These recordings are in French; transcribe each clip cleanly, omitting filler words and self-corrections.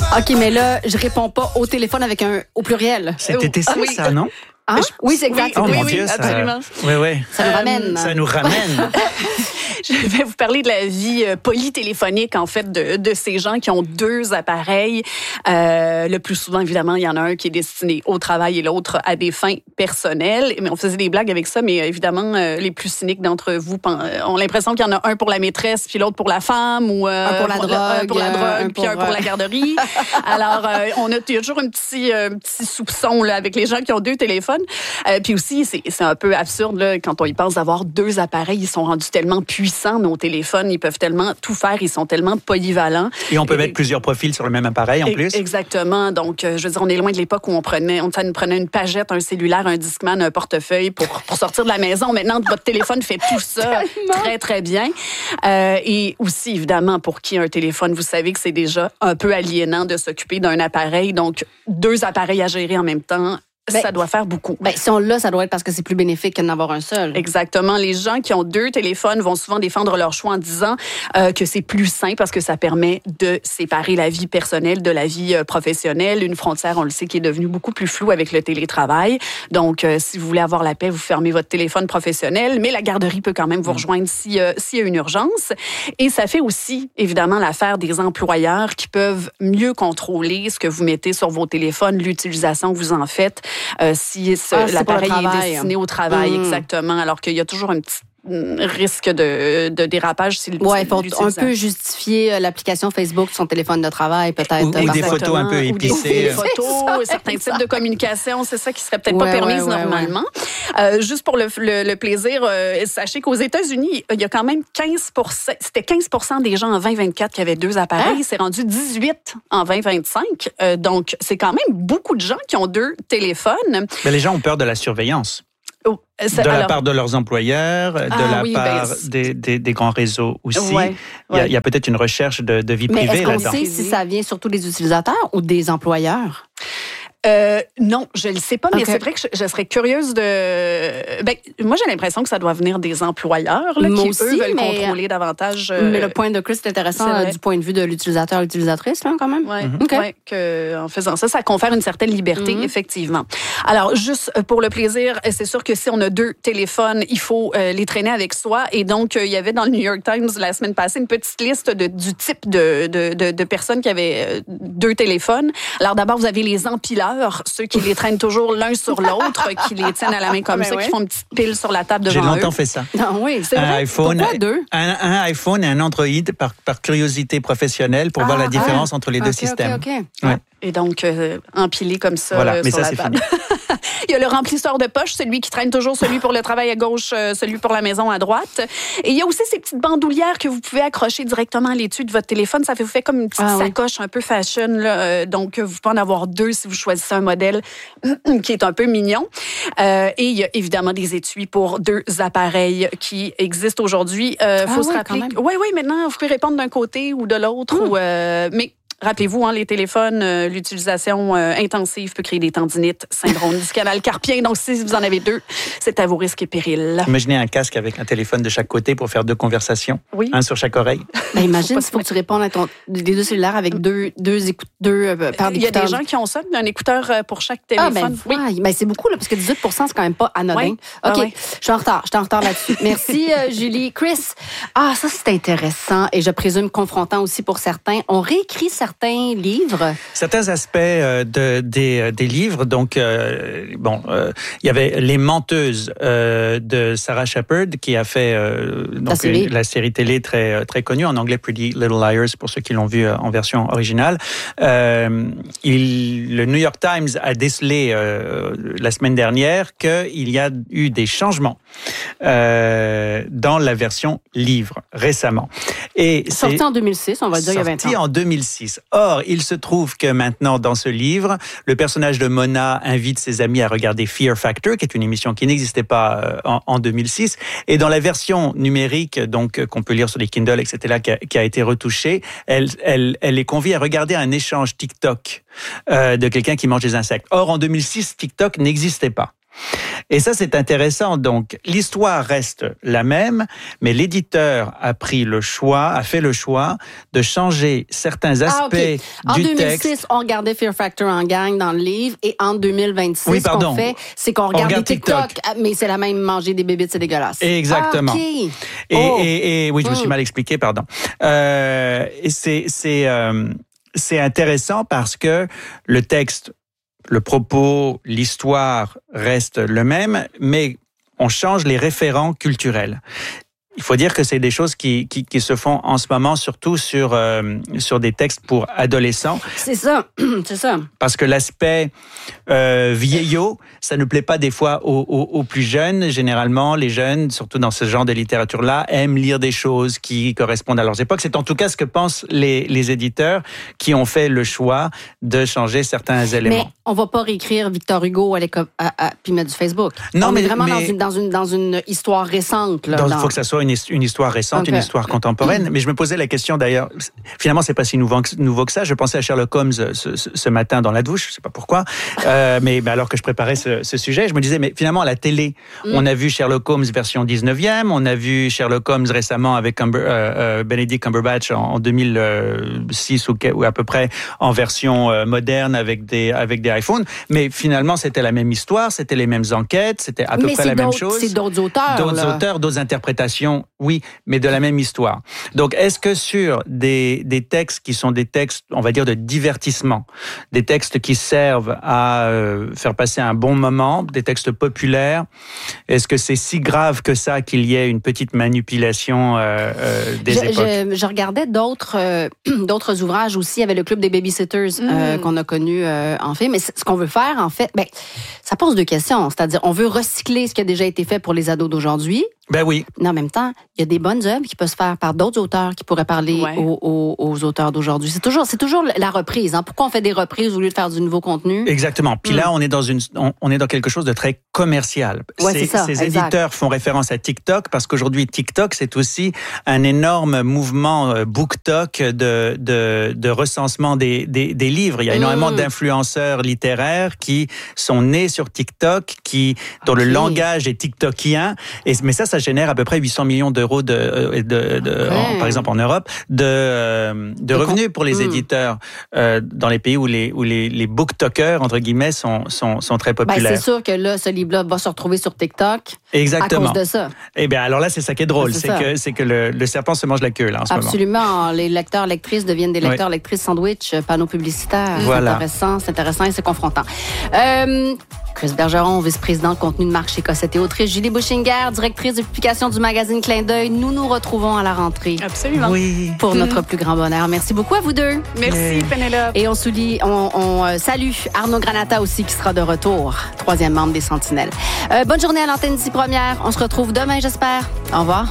OK, mais là, je réponds pas au téléphone avec un au pluriel. C'était ça, ça, non? Hein? Oui, c'est exact. Oh oui, mon oui, Dieu, absolument. Oui. Ça nous ramène. Ça nous ramène. Je vais vous parler de la vie polytéléphonique, en fait, de ces gens qui ont 2 appareils. Le plus souvent, évidemment, il y en a un qui est destiné au travail et l'autre à des fins personnelles. Mais on faisait des blagues avec ça, mais évidemment, les plus cyniques d'entre vous ont l'impression qu'il y en a un pour la maîtresse, puis l'autre pour la femme, ou un pour la drogue, puis un pour la garderie. Alors, il y a toujours un petit soupçon là, avec les gens qui ont 2 téléphones. Puis aussi, c'est un peu absurde là, quand on y pense d'avoir 2 appareils. Ils sont rendus tellement puissants, nos téléphones. Ils peuvent tellement tout faire. Ils sont tellement polyvalents. Et on peut mettre plusieurs profils sur le même appareil, en plus. Exactement. Donc, je veux dire, on est loin de l'époque où ça nous prenait une pagette, un cellulaire, un Discman, un portefeuille pour sortir de la maison. Maintenant, votre téléphone fait tout ça très, très bien. Et aussi, évidemment, pour qui a un téléphone, vous savez que c'est déjà un peu aliénant de s'occuper d'un appareil. Donc, 2 appareils à gérer en même temps, ça doit faire beaucoup. Si on l'a, ça doit être parce que c'est plus bénéfique que d'en avoir un seul. Exactement. Les gens qui ont 2 téléphones vont souvent défendre leur choix en disant que c'est plus sain parce que ça permet de séparer la vie personnelle de la vie professionnelle. Une frontière, on le sait, qui est devenue beaucoup plus floue avec le télétravail. Donc, si vous voulez avoir la paix, vous fermez votre téléphone professionnel, mais la garderie peut quand même vous rejoindre s'il y a une urgence. Et ça fait aussi, évidemment, l'affaire des employeurs qui peuvent mieux contrôler ce que vous mettez sur vos téléphones, l'utilisation que vous en faites. Si l'appareil est destiné au travail, exactement, alors qu'il y a toujours un petit risque de dérapage si il faut un peu justifier l'application Facebook sur son téléphone de travail, peut-être. Ou des photos un peu épicées. Des photos, certains types de communication, c'est ça qui serait peut-être pas permise normalement. Juste pour le plaisir, sachez qu'aux États-Unis, il y a quand même 15%, c'était 15% des gens en 2024 qui avaient 2 appareils, c'est rendu 18 en 2025. Donc, c'est quand même beaucoup de gens qui ont 2 téléphones. Mais les gens ont peur de la surveillance. La part de leurs employeurs, part des grands réseaux aussi. Il y a peut-être une recherche de vie privée là-dedans. Mais est-ce qu'on sait si ça vient surtout des utilisateurs ou des employeurs? Non, je le sais pas, mais c'est vrai que je serais curieuse de... moi, j'ai l'impression que ça doit venir des employeurs là, qui, eux, veulent contrôler davantage... Mais le point de Chris, c'est intéressant du point de vue de l'utilisateur, l'utilisatrice, là, quand même. En faisant ça confère une certaine liberté, effectivement. Alors, juste pour le plaisir, c'est sûr que si on a 2 téléphones, il faut les traîner avec soi. Et donc, il y avait dans le New York Times, la semaine passée, une petite liste du type de personnes qui avaient 2 téléphones. Alors, d'abord, vous avez les empileurs, ceux qui les traînent toujours l'un sur l'autre, qui les tiennent à la main comme ça, qui font une petite pile sur la table devant eux. J'ai longtemps fait ça. Non, oui, c'est vrai. Pourquoi 2? Un iPhone et un Android par curiosité professionnelle pour voir la différence entre les 2 systèmes. Ouais. Et donc, empiler comme ça sur la table. Il y a le remplisseur de poche, celui qui traîne toujours, celui pour le travail à gauche, celui pour la maison à droite. Et il y a aussi ces petites bandoulières que vous pouvez accrocher directement à l'étui de votre téléphone. Ça vous fait comme une petite sacoche un peu fashion. Là. Donc, vous pouvez en avoir 2 si vous choisissez un modèle qui est un peu mignon. Et il y a évidemment des étuis pour 2 appareils qui existent aujourd'hui. Faut se rappeler. Oui, maintenant, vous pouvez répondre d'un côté ou de l'autre. Mais rappelez-vous, les téléphones, l'utilisation intensive peut créer des tendinites, syndrome du canal carpien. Donc, si vous en avez 2, c'est à vos risques et périls. Imaginez un casque avec un téléphone de chaque côté pour faire 2 conversations. Oui. Un sur chaque oreille. Imagine s'il faut que tu répondes à des 2 cellulaires avec deux paires d'écouteurs. Il y a des gens qui ont ça, un écouteur pour chaque téléphone. C'est beaucoup, là, parce que 18%, c'est quand même pas anodin. OK, je suis en retard là-dessus. Merci, Julie. Chris, ça, c'est intéressant et je présume confrontant aussi pour certains. On réécrit certains livres. Certains aspects des livres. Donc, il y avait Les Menteuses de Sarah Shepard qui a fait la série télé très, très connue, en anglais Pretty Little Liars, pour ceux qui l'ont vu en version originale. Le New York Times a décelé la semaine dernière qu'il y a eu des changements dans la version livre récemment. Et sorti en 2006, on va dire il y a 20 ans. Sorti en 2006. Or, il se trouve que maintenant, dans ce livre, le personnage de Mona invite ses amis à regarder Fear Factor, qui est une émission qui n'existait pas en 2006. Et dans la version numérique, donc qu'on peut lire sur les Kindle, etc., qui a été retouchée, elle les convie à regarder un échange TikTok de quelqu'un qui mange des insectes. Or, en 2006, TikTok n'existait pas. Et ça, c'est intéressant. Donc, l'histoire reste la même, mais l'éditeur a fait le choix de changer certains aspects du texte. En 2006, on regardait Fear Factor en gang dans le livre, et en 2026, ce qu'on fait, c'est qu'on regarde TikTok. Mais c'est la même, manger des bébites, c'est dégueulasse. Exactement. Okay. Et oui, je me suis mal expliqué, pardon. C'est intéressant parce que le texte, le propos, l'histoire restent le même, mais on change les référents culturels. Il faut dire que c'est des choses qui se font en ce moment, surtout sur des textes pour adolescents. C'est ça. Parce que l'aspect vieillot, ça ne plaît pas des fois aux plus jeunes. Généralement, les jeunes, surtout dans ce genre de littérature-là, aiment lire des choses qui correspondent à leurs époques. C'est en tout cas ce que pensent les éditeurs qui ont fait le choix de changer certains éléments. Mais on va pas réécrire Victor Hugo puis mettre du Facebook. On est vraiment dans une histoire récente. Il faut que ça soit une histoire récente, une histoire contemporaine. Mais je me posais la question d'ailleurs, finalement c'est pas si nouveau que ça. Je pensais à Sherlock Holmes ce matin dans la douche, je sais pas pourquoi, mais alors que je préparais ce sujet, je me disais, mais finalement à la télé, on a vu Sherlock Holmes version 19e, on a vu Sherlock Holmes récemment avec Benedict Cumberbatch en 2006 ou à peu près en version moderne avec des iPhones, mais finalement c'était la même histoire, c'était les mêmes enquêtes, c'était à peu près la même chose. C'est d'autres auteurs. D'autres interprétations, oui, mais de la même histoire. Donc, est-ce que sur des textes qui sont des textes, on va dire, de divertissement, des textes qui servent à faire passer un bon moment, des textes populaires, est-ce que c'est si grave que ça qu'il y ait une petite manipulation des époques? Je regardais d'autres ouvrages aussi. Il y avait le Club des Babysitters qu'on a connu en fait. Mais ce qu'on veut faire, en fait, ça pose deux questions. C'est-à-dire, on veut recycler ce qui a déjà été fait pour les ados d'aujourd'hui. Ben oui. Mais en même temps, il y a des bonnes œuvres qui peuvent se faire par d'autres auteurs qui pourraient parler aux auteurs d'aujourd'hui. C'est toujours la reprise. Pourquoi on fait des reprises au lieu de faire du nouveau contenu? Exactement. Puis là, on est dans quelque chose de très commercial. Ces éditeurs font référence à TikTok parce qu'aujourd'hui, TikTok, c'est aussi un énorme mouvement BookTok de recensement des livres. Il y a énormément d'influenceurs littéraires qui sont nés sur TikTok, dont le langage est tiktokien. Mais ça génère à peu près 800 millions d'euros par exemple en Europe, de revenus pour les éditeurs dans les pays où les booktokers, entre guillemets, sont très populaires. C'est sûr que là, ce livre-là va se retrouver sur TikTok. Exactement. À cause de ça. Eh bien, alors là, c'est ça qui est drôle. C'est que le serpent se mange la queue, là, en ce moment. Absolument. Les lecteurs-lectrices deviennent des lecteurs-lectrices sandwich, panneaux publicitaires. Voilà. C'est intéressant et c'est confrontant. Chris Bergeron, vice-président de contenu de marque chez Cossette et Autriche. Julie Bouchinger, directrice de publication du magazine Clin d'œil. Nous nous retrouvons à la rentrée. Absolument. Oui. Pour notre plus grand bonheur. Merci beaucoup à vous deux. Merci, Pénélope. Et on salue Arnaud Granata aussi, qui sera de retour, 3e membre des Sentinelles. Bonne journée à l'antenne d'ici première. On se retrouve demain, j'espère. Au revoir.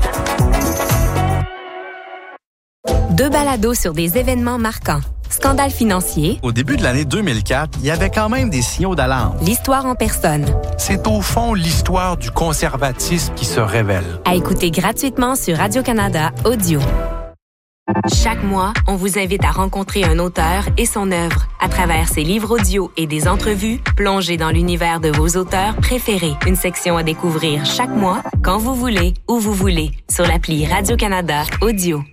Deux balados sur des événements marquants. Scandale financier. Au début de l'année 2004, il y avait quand même des signaux d'alarme. L'histoire en personne. C'est au fond l'histoire du conservatisme qui se révèle. À écouter gratuitement sur Radio-Canada Audio. Chaque mois, on vous invite à rencontrer un auteur et son œuvre. À travers ses livres audio et des entrevues, plongez dans l'univers de vos auteurs préférés. Une section à découvrir chaque mois, quand vous voulez, où vous voulez, sur l'appli Radio-Canada Audio.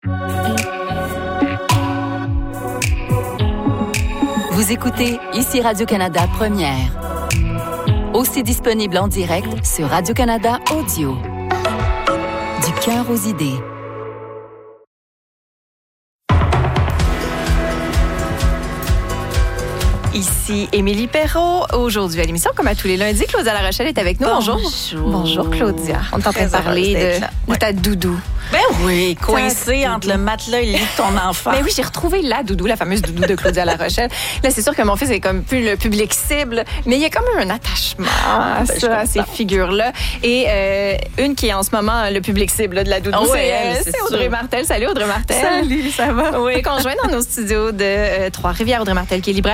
Vous écoutez ici Radio-Canada Première. Aussi disponible en direct sur Radio-Canada Audio. Du cœur aux idées. Ici Émilie Perrault. Aujourd'hui à l'émission, comme à tous les lundis, Claudia Larochelle est avec nous. Bonjour. Bonjour Claudia. On est en train de parler de ta doudou. Ben oui, coincé entre le matelas et le lit de ton enfant. Ben oui, j'ai retrouvé la doudou, la fameuse doudou de Claudia Larochelle. Là, c'est sûr que mon fils est comme plus le public cible, mais il y a quand même un attachement à ces figures-là. Et une qui est en ce moment le public cible de la doudou, c'est Audrey Martel. Salut Audrey Martel. Salut, ça va? Oui, conjointe dans nos studios de Trois-Rivières. Audrey Martel qui est libraire et maman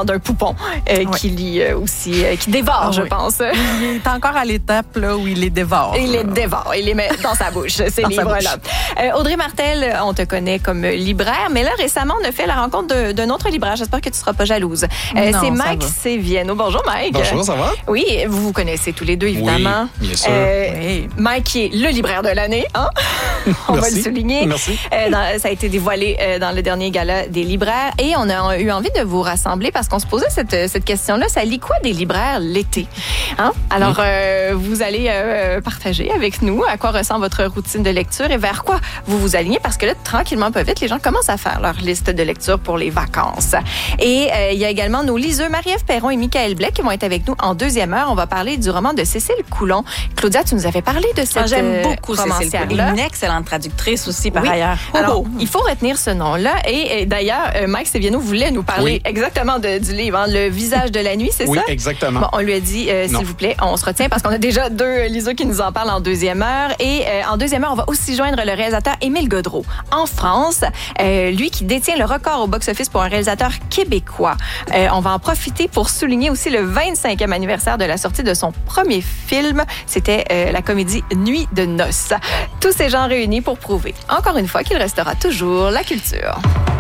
l'équivalent d'un poupon qui lit aussi, qui dévore, je pense. Il est encore à l'étape là, où il les dévore. Il les dévore, il les met dans sa bouche, ces livres-là. Audrey Martel, on te connaît comme libraire, mais là, récemment, on a fait la rencontre d'un autre libraire. J'espère que tu ne seras pas jalouse. C'est Mike Sévienne. Bonjour, Mike. Bonjour, ça va? Oui, vous connaissez tous les deux, évidemment. Oui, bien sûr. Mike qui est le libraire de l'année, hein? On va le souligner. Merci. Ça a été dévoilé dans le dernier gala des libraires et on a eu envie de vous rassembler parce qu'on se posait cette question-là. Ça lit quoi des libraires l'été? Hein? Alors, vous allez partager avec nous à quoi ressemble votre routine de lecture et vers quoi vous vous alignez parce que là, tranquillement, pas vite, les gens commencent à faire leur liste de lecture pour les vacances. Et il y a également nos liseux Marie-Ève Perron et Michael Blais qui vont être avec nous en deuxième heure. On va parler du roman de Cécile Coulon. Claudia, tu nous avais parlé de cette j'aime beaucoup Cécile Coulon. Une excellente traductrice aussi, par ailleurs. Alors, il faut retenir ce nom-là. Et d'ailleurs, Mike Séviano voulait nous parler exactement du livre, hein, Le visage de la nuit, c'est ça? Oui, exactement. Bon, on lui a dit, s'il vous plaît, on se retient parce qu'on a déjà deux liseux qui nous en parlent en deuxième heure. Et en deuxième heure, on va aussi joindre le réalisateur Émile Godreau. En France, lui qui détient le record au box-office pour un réalisateur québécois. On va en profiter pour souligner aussi le 25e anniversaire de la sortie de son premier film. C'était la comédie Nuit de noces. Tous ces gens réunis pour prouver, encore une fois, qu'il restera toujours la culture.